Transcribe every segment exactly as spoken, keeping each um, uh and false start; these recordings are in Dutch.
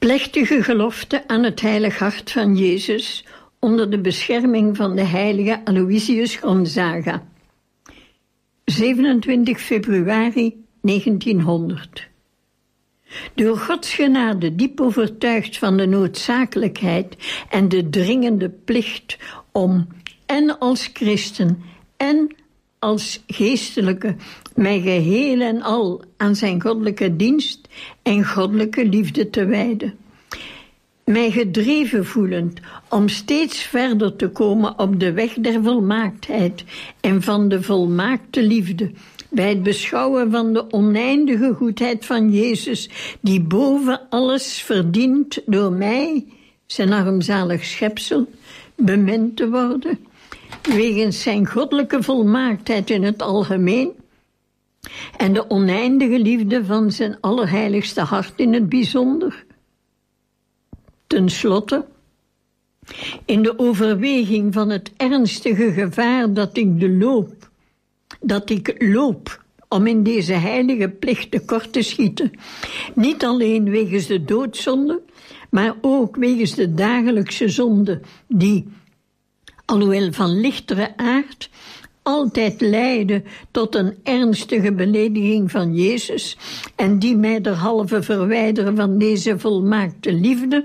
Plechtige gelofte aan het heilig hart van Jezus onder de bescherming van de heilige Aloysius Gonzaga. zevenentwintig februari negentienhonderd. Door Gods genade diep overtuigd van de noodzakelijkheid en de dringende plicht om en als christen en als geestelijke mij geheel en al aan zijn goddelijke dienst en goddelijke liefde te wijden. Mij gedreven voelend om steeds verder te komen op de weg der volmaaktheid en van de volmaakte liefde, bij het beschouwen van de oneindige goedheid van Jezus, die boven alles verdient door mij, zijn armzalig schepsel, bemind te worden, wegens zijn goddelijke volmaaktheid in het algemeen en de oneindige liefde van zijn allerheiligste hart in het bijzonder. Ten slotte, in de overweging van het ernstige gevaar dat ik de loop, dat ik loop om in deze heilige plicht tekort te schieten, niet alleen wegens de doodzonde, maar ook wegens de dagelijkse zonde die, alhoewel van lichtere aard, altijd leiden tot een ernstige belediging van Jezus en die mij derhalve verwijderen van deze volmaakte liefde.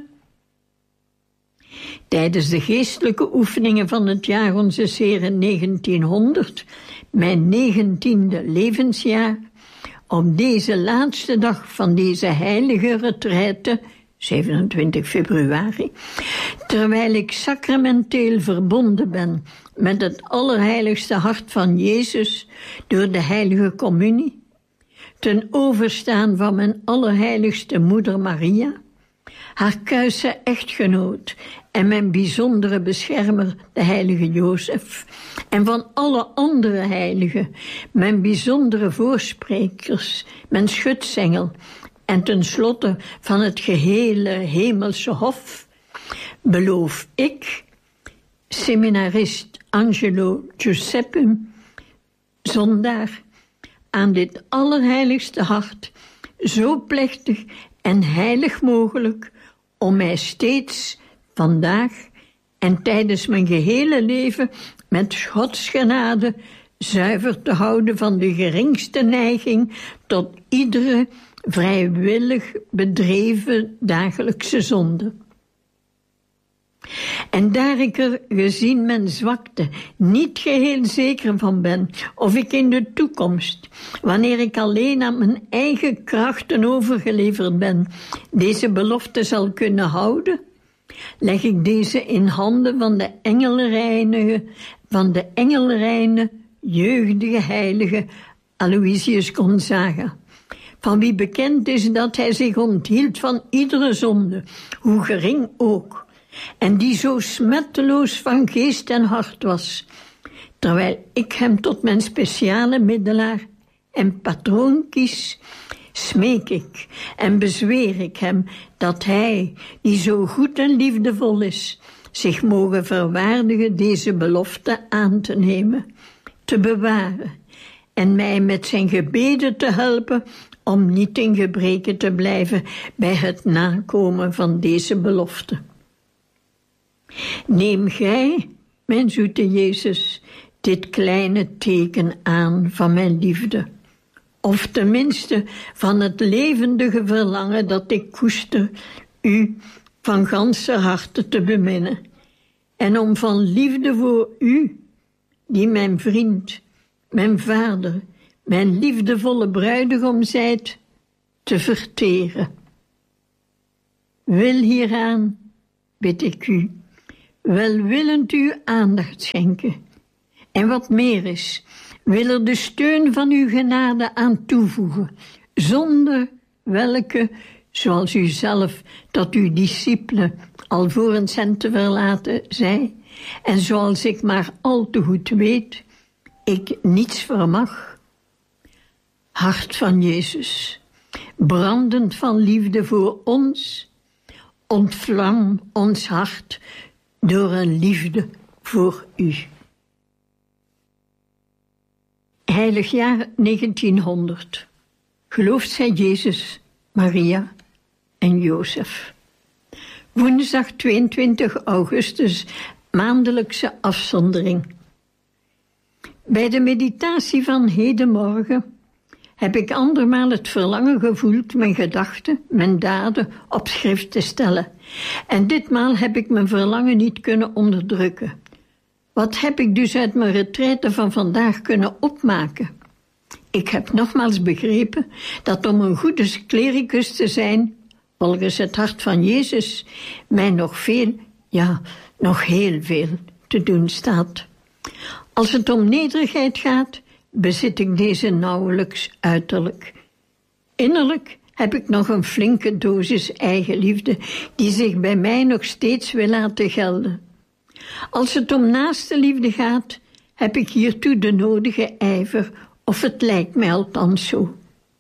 Tijdens de geestelijke oefeningen van het jaar Onze Heeren negentienhonderd, mijn negentiende levensjaar, op deze laatste dag van deze heilige retraite, zevenentwintig februari, terwijl ik sacramenteel verbonden ben met het allerheiligste hart van Jezus door de heilige communie, ten overstaan van mijn allerheiligste moeder Maria, haar kuise echtgenoot en mijn bijzondere beschermer, de heilige Jozef, en van alle andere heiligen, mijn bijzondere voorsprekers, mijn schutsengel, en tenslotte van het gehele hemelse hof, beloof ik, seminarist Angelo Giuseppe, zondaar, aan dit allerheiligste hart, zo plechtig en heilig mogelijk, om mij steeds, vandaag en tijdens mijn gehele leven, met Gods genade, zuiver te houden van de geringste neiging tot iedere vrijwillig bedreven dagelijkse zonde. En daar ik er, gezien mijn zwakte, niet geheel zeker van ben of ik in de toekomst, wanneer ik alleen aan mijn eigen krachten overgeleverd ben, deze belofte zal kunnen houden, leg ik deze in handen van de engelreine, van de engelreine, jeugdige heilige Aloysius Gonzaga, van wie bekend is dat hij zich onthield van iedere zonde, hoe gering ook, en die zo smetteloos van geest en hart was, terwijl ik hem tot mijn speciale middelaar en patroon kies, smeek ik en bezweer ik hem dat hij, die zo goed en liefdevol is, zich mogen verwaardigen deze belofte aan te nemen, te bewaren en mij met zijn gebeden te helpen om niet in gebreke te blijven bij het nakomen van deze belofte. Neem gij, mijn zoete Jezus, dit kleine teken aan van mijn liefde, of tenminste van het levendige verlangen dat ik koester u van ganser harte te beminnen, en om van liefde voor u, die mijn vriend, mijn vader, mijn liefdevolle bruidegom zijt, te verteren. Wil hieraan, bid ik u, welwillend u aandacht schenken. En wat meer is, wil er de steun van uw genade aan toevoegen, zonder welke, zoals u zelf tot uw discipelen alvorens hen te verlaten zei, en zoals ik maar al te goed weet, ik niets vermag. Hart van Jezus, brandend van liefde voor ons, ontvlam ons hart door een liefde voor u. Heilig jaar negentienhonderd. Gelooft zij Jezus, Maria en Jozef. Woensdag tweeëntwintig augustus, maandelijkse afzondering. Bij de meditatie van hedenmorgen heb ik andermaal het verlangen gevoeld mijn gedachten, mijn daden op schrift te stellen. En ditmaal heb ik mijn verlangen niet kunnen onderdrukken. Wat heb ik dus uit mijn retraite van vandaag kunnen opmaken? Ik heb nogmaals begrepen dat om een goede clericus te zijn, volgens het hart van Jezus, mij nog veel, ja, nog heel veel te doen staat. Als het om nederigheid gaat, bezit ik deze nauwelijks uiterlijk. Innerlijk heb ik nog een flinke dosis eigenliefde, die zich bij mij nog steeds wil laten gelden. Als het om naaste liefde gaat, heb ik hiertoe de nodige ijver, of het lijkt mij althans zo.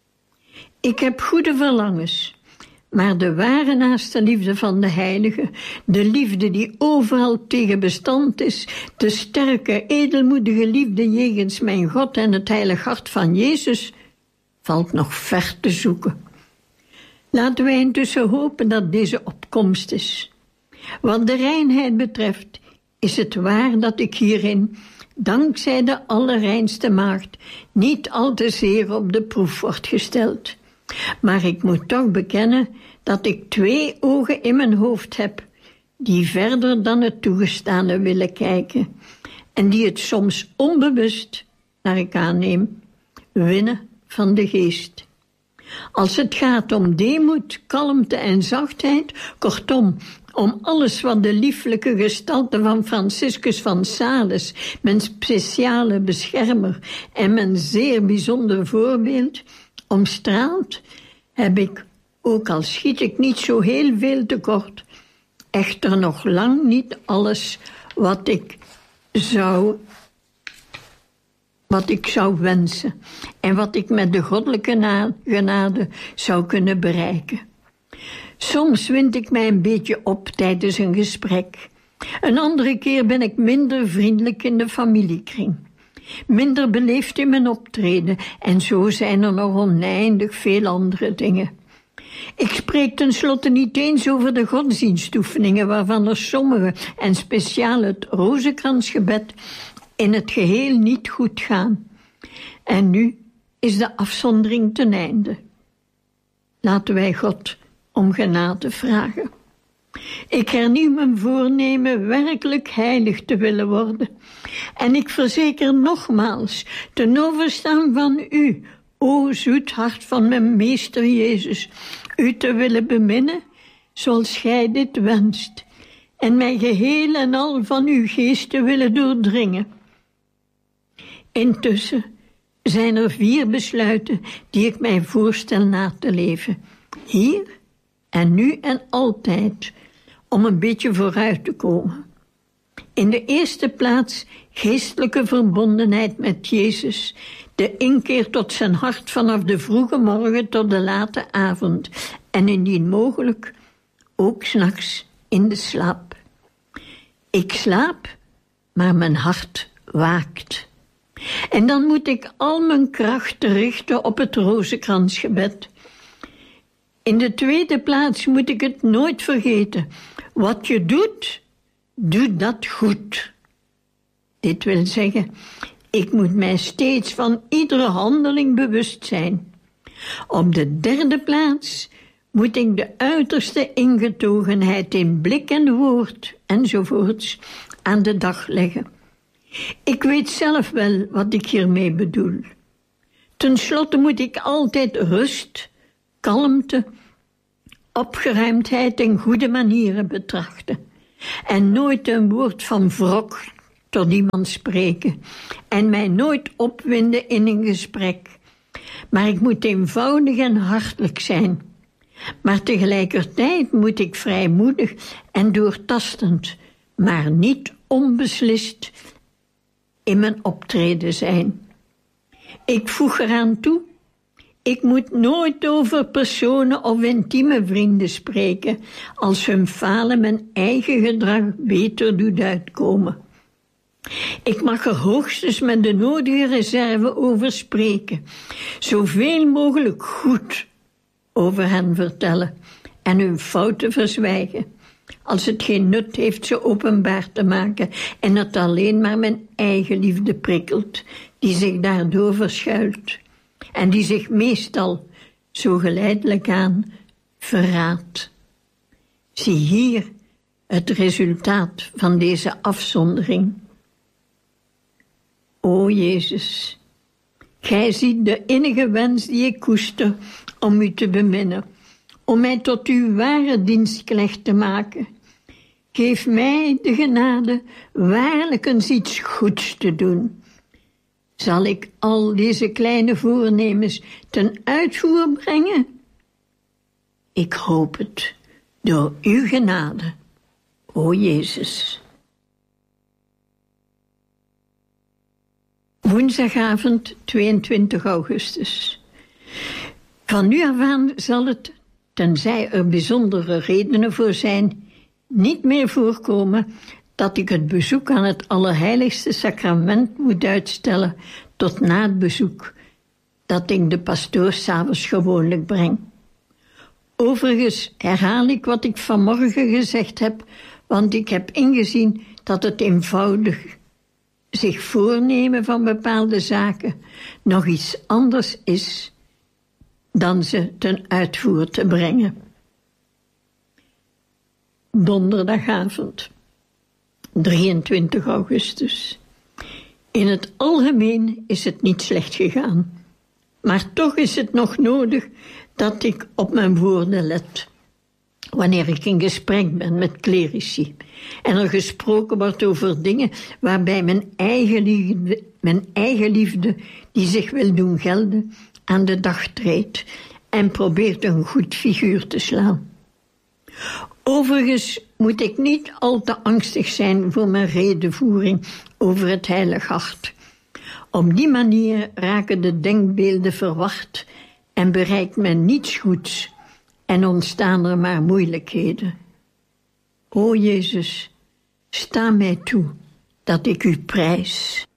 Ik heb goede verlangens, maar de ware naaste liefde van de heilige, de liefde die overal tegen bestand is, de sterke, edelmoedige liefde jegens mijn God en het heilig hart van Jezus, valt nog ver te zoeken. Laten wij intussen hopen dat deze opkomst is. Wat de reinheid betreft, is het waar dat ik hierin, dankzij de allerreinste maagd, niet al te zeer op de proef wordt gesteld. Maar ik moet toch bekennen dat ik twee ogen in mijn hoofd heb, die verder dan het toegestane willen kijken, en die het soms onbewust, naar ik aanneem, winnen van de geest. Als het gaat om deemoed, kalmte en zachtheid, kortom, om alles wat de lieflijke gestalte van Franciscus van Sales, mijn speciale beschermer en mijn zeer bijzonder voorbeeld, omstraalt, heb ik, ook al schiet ik niet zo heel veel tekort, echter nog lang niet alles wat ik zou, wat ik zou wensen en wat ik met de goddelijke na- genade zou kunnen bereiken. Soms wind ik mij een beetje op tijdens een gesprek. Een andere keer ben ik minder vriendelijk in de familiekring, minder beleefd in mijn optreden, en zo zijn er nog oneindig veel andere dingen. Ik spreek tenslotte niet eens over de godsdienstoefeningen, waarvan er sommige, en speciaal het rozenkransgebed, in het geheel niet goed gaan. En nu is de afzondering ten einde. Laten wij God om genade vragen. Ik hernieuw mijn voornemen werkelijk heilig te willen worden. En ik verzeker nogmaals, ten overstaan van u, o zoet hart van mijn meester Jezus, u te willen beminnen, zoals gij dit wenst, en mij geheel en al van uw geest te willen doordringen. Intussen zijn er vier besluiten die ik mij voorstel na te leven, hier en nu en altijd, om een beetje vooruit te komen. In de eerste plaats geestelijke verbondenheid met Jezus, de inkeer tot zijn hart vanaf de vroege morgen tot de late avond, en indien mogelijk ook 's nachts in de slaap. Ik slaap, maar mijn hart waakt. En dan moet ik al mijn krachten richten op het rozenkransgebed. In de tweede plaats moet ik het nooit vergeten. Wat je doet, doe dat goed. Dit wil zeggen, ik moet mij steeds van iedere handeling bewust zijn. Op de derde plaats moet ik de uiterste ingetogenheid in blik en woord enzovoorts aan de dag leggen. Ik weet zelf wel wat ik hiermee bedoel. Ten slotte moet ik altijd rust, kalmte, opgeruimdheid en goede manieren betrachten. En nooit een woord van wrok tot iemand spreken. En mij nooit opwinden in een gesprek. Maar ik moet eenvoudig en hartelijk zijn. Maar tegelijkertijd moet ik vrijmoedig en doortastend, maar niet onbeslist in mijn optreden zijn. Ik voeg eraan toe, ik moet nooit over personen of intieme vrienden spreken, als hun falen mijn eigen gedrag beter doet uitkomen. Ik mag er hoogstens met de nodige reserve over spreken, zoveel mogelijk goed over hen vertellen en hun fouten verzwijgen. als het geen nut heeft ze openbaar te maken en het alleen maar mijn eigen liefde prikkelt, die zich daardoor verschuilt en die zich meestal zo geleidelijk aan verraadt. Zie hier het resultaat van deze afzondering. O Jezus, Gij ziet de innige wens die ik koester om u te beminnen, om mij tot uw ware dienstknecht te maken. Geef mij de genade waarlijk eens iets goeds te doen. Zal ik al deze kleine voornemens ten uitvoer brengen? Ik hoop het, door uw genade, o Jezus. Woensdagavond tweeëntwintig augustus. Van nu af aan zal het, tenzij er bijzondere redenen voor zijn, niet meer voorkomen dat ik het bezoek aan het Allerheiligste Sacrament moet uitstellen tot na het bezoek dat ik de pastoor 's avonds gewoonlijk breng. Overigens herhaal ik wat ik vanmorgen gezegd heb, want ik heb ingezien dat het eenvoudig zich voornemen van bepaalde zaken nog iets anders is dan ze ten uitvoer te brengen. Donderdagavond, drieëntwintig augustus. In het algemeen is het niet slecht gegaan, maar toch is het nog nodig dat ik op mijn woorden let. Wanneer ik in gesprek ben met clerici en er gesproken wordt over dingen waarbij mijn eigen liefde, mijn eigen liefde die zich wil doen gelden, aan de dag treedt en probeert een goed figuur te slaan. Overigens moet ik niet al te angstig zijn voor mijn redevoering over het Heilig Hart. Op die manier raken de denkbeelden verward en bereikt men niets goeds en ontstaan er maar moeilijkheden. O Jezus, sta mij toe dat ik u prijs.